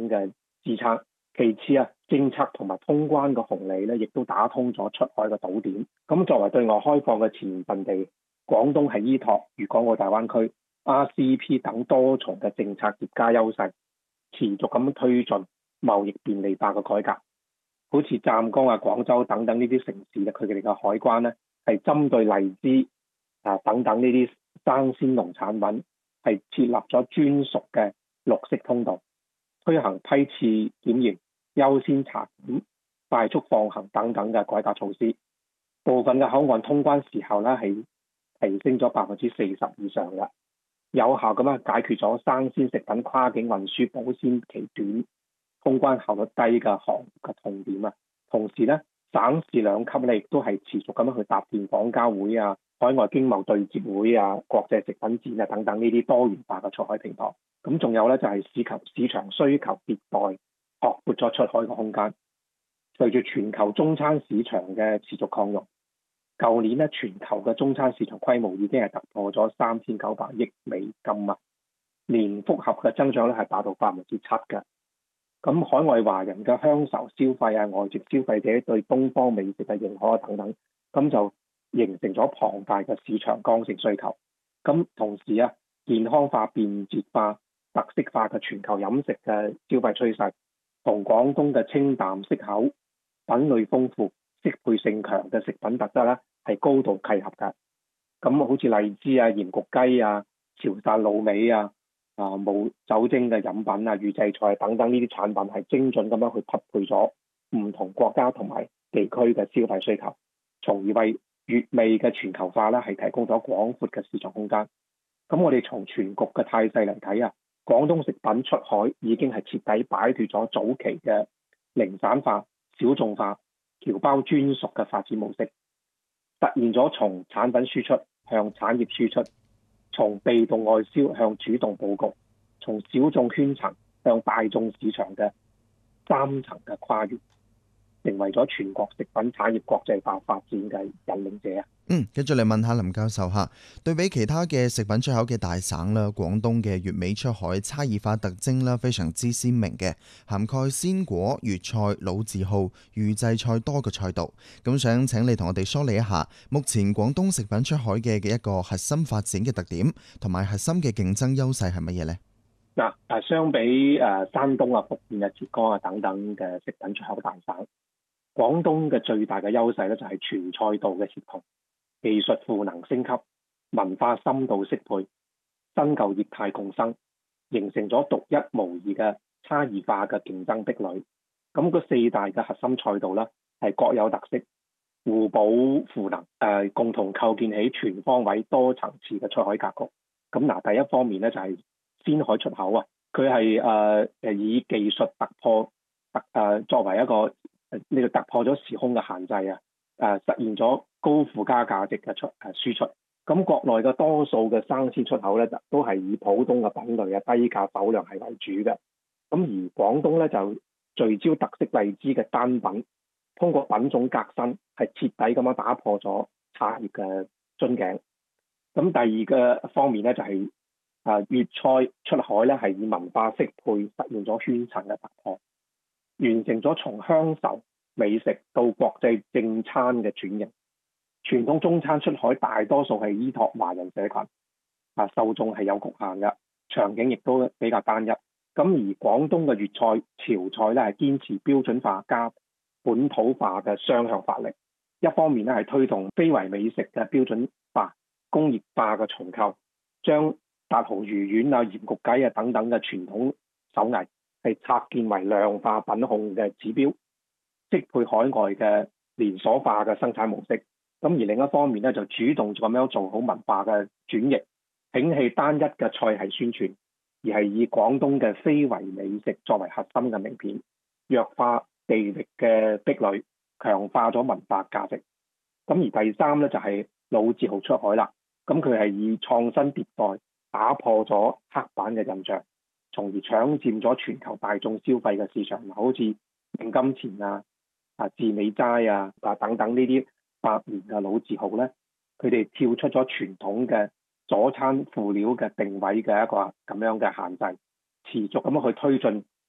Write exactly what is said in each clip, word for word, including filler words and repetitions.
頂嘅支撐。其次啊，政策同埋通關嘅紅利咧，亦都打通咗出海嘅島點。咁作為對外開放嘅前陣地，廣東係依託粵港澳大灣區、R C P 等多重嘅政策疊加優勢，持續咁推進貿易便利化嘅改革。好似湛江啊、廣州等等呢啲城市咧，佢哋嘅海關咧係針對荔枝啊等等呢啲生鮮農產品，係設立咗專屬嘅綠色通道，推行批次檢驗、優先查檢、快速放行等等嘅改革措施。部分嘅口岸通關時候咧係提升咗百分之四十以上嘅，有效咁樣解決咗生鮮食品跨境運輸保鮮期短、通關效率低嘅行業嘅痛點啊。同時咧，省市兩級咧亦都係持續咁樣去搭建廣交會啊、海外經貿對接會啊、國際食品展啊等等呢啲多元化嘅出海平台。咁仲有咧就係市求市場需求迭代，擴闊咗出海嘅空間。隨住全球中餐市場嘅持續擴容，舊年咧全球嘅中餐市場規模已經係突破咗三千九百億美金啊，年複合嘅增長咧係達到百分之七嘅。咁海外華人嘅鄉愁消費啊、外籍消費者對東方美食嘅認可等等，咁就形成咗龐大嘅市場剛性需求。咁同時啊，健康化、便捷化、特色化嘅全球飲食嘅消費趨勢，同廣東嘅清淡適口、品類豐富、適配性強嘅食品特質咧，係高度契合㗎。咁好似荔枝啊、鹽焗雞啊、潮汕滷味啊、啊冇酒精嘅飲品啊、預製菜等等呢啲產品，係精準咁樣去匹配咗唔同國家同埋地區嘅消費需求，從而為粵味嘅全球化咧係提供咗廣闊嘅市場空間。咁我哋從全局嘅態勢嚟睇啊，廣東食品出海已經係徹底擺脫咗早期嘅零散化、小眾化、僑胞專屬嘅發展模式，實現咗從產品輸出向產業輸出，從被動外銷向主動佈局，從小眾圈層向大眾市場嘅三層嘅跨越，成為咗全國食品產業國際化發展嘅引領者啊！ 嗯，跟住嚟問下林教授嚇，對比其他嘅食品出口嘅大省啦，廣東嘅粵味出海差異化特徵啦，非常之鮮明嘅，涵蓋鮮果、粵菜、老字號、預製菜多個賽道。咁想請你同我哋梳理一下，目前廣東食品出海嘅嘅一個核心發展嘅特點，同埋核心嘅競爭優勢係乜嘢呢？ 嗱，誒相比誒山東啊、福建啊、浙江啊等等嘅食品出口大省，廣東嘅最大嘅優勢咧就係全賽道嘅協同。技術賦能升級，文化深度適配，新舊業態共生，形成咗獨一無二嘅差異化嘅競爭壁壘。咁嗰四大嘅核心賽道咧，係各有特色，互補賦能，誒、呃、共同構建起全方位多層次嘅出海格局。咁嗱，第一方面咧就係鮮海出口啊，佢係誒誒以技術突破突誒、呃、作為一個誒呢個突破咗時空嘅限制啊。誒、呃、實現咗高附加價值嘅出誒、呃、輸出。咁國內嘅多數嘅生鮮出口咧，都係以普通嘅品類啊、低價首量係為主嘅。咁而廣東咧就聚焦特色荔枝嘅單品，通過品種革新，係徹底咁樣打破咗產業嘅樽頸。咁第二個方面咧就係、是、誒粵菜出海咧係以文化適配實現咗圈層嘅突破，完成咗從鄉愁美食到國際正餐嘅轉型。傳統中餐出海大多數係依託華人社群，啊受眾係有局限嘅，場景亦都比較單一。咁而廣東嘅粵菜、潮菜咧係堅持標準化加本土化嘅雙向發力。一方面咧係推動非遺美食嘅標準化、工業化嘅重構，將達蠔魚丸啊、鹽焗雞啊等等嘅傳統手藝係拆建為量化品控嘅指標，適配海外嘅連鎖化嘅生產模式。咁而另一方面咧，就主動咁樣做好文化嘅轉型，摒棄單一嘅菜系宣傳，而係以廣東嘅非遺美食作為核心嘅名片，弱化地域嘅壁壘，強化咗文化價值。咁而第三咧就係老字號出海啦，咁佢係以創新迭代打破咗刻板嘅印象，從而搶佔咗全球大眾消費嘅市場，好似定金錢啊、啊致美齋啊、啊等等呢啲百年嘅老字號咧，佢哋跳出咗傳統嘅佐餐輔料嘅定位嘅一個咁樣嘅限制，持續咁樣去推進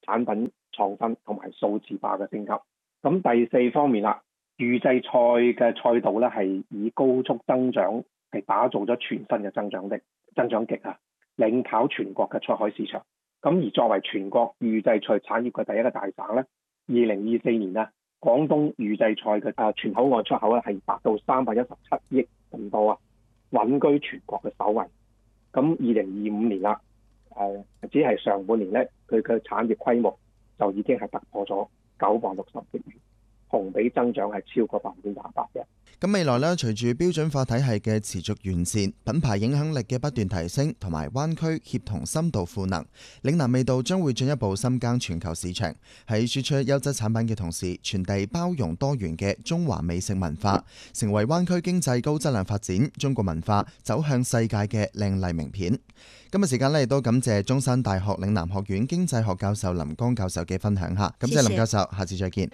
產品創新同埋數字化嘅升級。咁第四方面啦，預製菜嘅賽道咧係以高速增長係打造咗全新嘅增長的增長極啊，領跑全國嘅出海市場。咁而作為全國預製菜產業嘅第一個大省咧，二零二四年啊，廣東預製菜嘅啊全口岸出口咧係達到三百一十七億咁多啊，穩居全國嘅首位。咁二零二五年啦，誒、呃、只係上半年咧，佢嘅產業規模就已經係突破咗九百六十億元，同比增長係超過百分之廿八嘅。 咁未來咧，隨住標準化體系嘅持續完善，品牌影響力嘅不斷提升，同埋灣區協同深度賦能，嶺南味道將會進一步深耕全球市場，喺輸出優質產品嘅同時，傳遞包容多元嘅中華美食文化，成為灣區經濟高質量發展、中國文化走向世界嘅靚麗名片。今日時間咧，亦都感謝中山大學嶺南學院經濟學教授林江教授嘅分享下，感謝林教授，下次再見。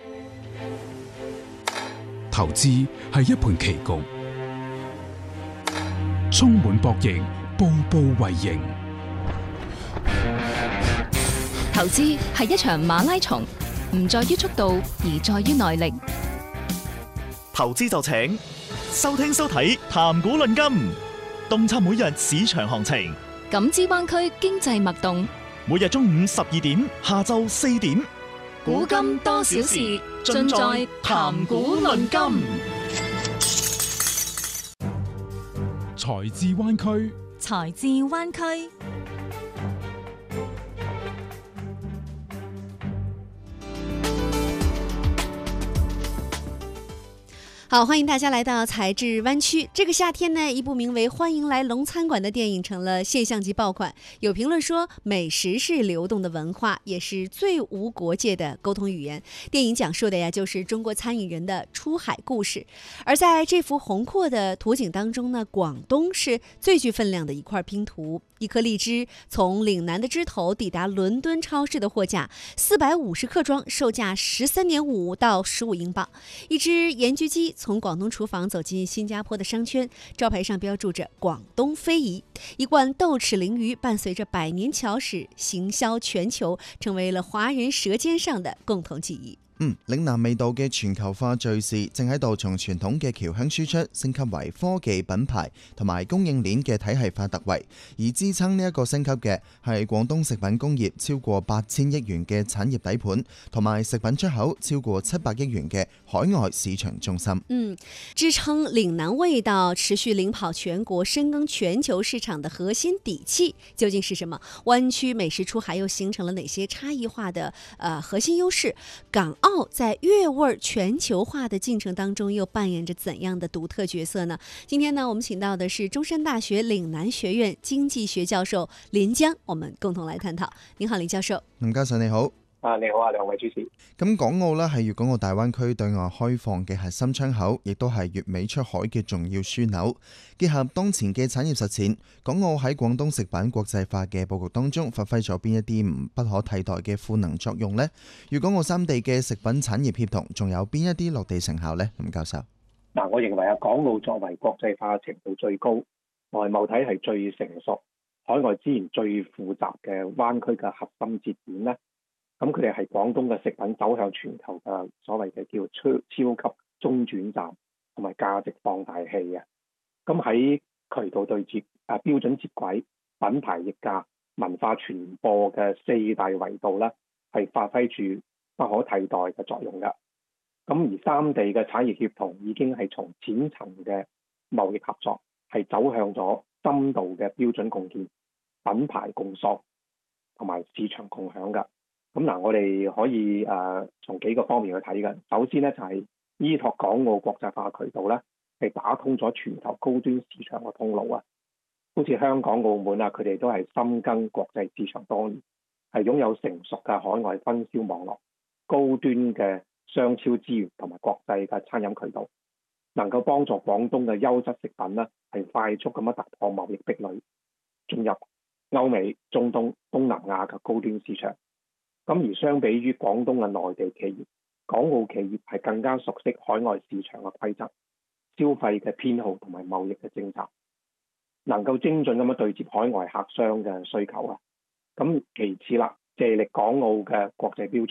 投資係一盤棋局，充滿博弈，步步為營。 投資係一場馬拉松，唔在於速度，而在於耐力。 投資就請收聽收睇談股論金，洞察每日市場行情， 感知灣區經濟脈動。 每日中午十二點，下晝四點。 古今多少事，盡在談股論金。 財智灣區， 財智灣區。好，歡迎大家來到財智灣區。這個夏天呢，一部名為《歡迎來龍餐館》的電影成了現象級爆款。有評論說，美食是流動的文化，也是最無國界的溝通語言。電影講述的呀，就是中國餐飲人的出海故事。而在這幅宏闊的圖景當中呢，廣東是最具分量的一塊拼圖。一顆荔枝從嶺南的枝頭抵達倫敦超市的貨架，四百五十克裝，售價十三點五到十五英鎊。一隻鹽焗雞從廣東廚房走進新加坡的商圈，招牌上標注着廣東非遺。一罐豆豉鯪魚伴隨着百年橋史行銷全球，成為了華人舌尖上的共同記憶。 嗯，嶺南味道嘅全球化敘事正喺度從傳統嘅僑鄉輸出升級為科技品牌同埋供應鏈嘅體系化突圍，而支撐呢一個升級嘅係廣東食品工業超過八千億元嘅產業底盤，同埋食品出口超過七百億元嘅海外市場中心。 嗯，支撐嶺南味道持續領跑全國、深耕全球市場的核心底氣究竟是什麼？灣區美食出海又形成了哪些差異化的呃核心優勢？港澳在粵味全球化的進程當中又扮演着怎樣的獨特角色呢？今天呢，我們請到的是中山大學嶺南學院經濟學教授林江，我們共同來探討。你好，林教授。 林教授你好。 啊，你好啊，兩位主持。 咁港澳呢係粵港澳大灣區對外開放嘅核心窗口，亦都係粵美出海嘅重要樞紐。結合當前嘅產業實踐，港澳喺廣東食品國際化嘅佈局當中，發揮咗邊一啲唔不可替代嘅賦能作用呢？粵港澳三地嘅食品產業協同，仲有邊一啲落地成效呢？林教授。 嗱，我認為啊，港澳作為國際化程度最高、外貿體系最成熟、海外資源最富集嘅灣區嘅核心節點呢。咁佢哋係廣東嘅食品走向全球嘅所謂嘅叫超超級中轉站同埋價值放大器嘅。咁喺渠道對接、啊標準接軌、品牌溢價、文化傳播嘅四大維度咧，係發揮住不可替代嘅作用嘅。咁而三地嘅產業協同已經係從淺層嘅貿易合作，係走向咗深度嘅標準共建、品牌共創同埋市場共享嘅。咁嗱，我哋可以誒、呃、從幾個方面去睇嘅。首先咧，就係、是、依託港澳國際化渠道咧，係打通咗全球高端市場嘅通路啊。好似香港、澳門啊，佢哋都係深耕國際市場多年，係擁有成熟嘅海外分銷網絡、高端嘅商超資源同埋國際嘅餐飲渠道，能夠幫助廣東嘅優質食品咧，係快速咁樣突破貿易壁壘，進入歐美、中東、東南亞嘅高端市場。咁而相比於廣東嘅內地企業，港澳企業係更加熟悉海外市場嘅規則、消費嘅偏好同埋貿易嘅政策，能夠精準咁樣對接海外客商嘅需求啊。咁其次啦， 借力港澳嘅國際標準。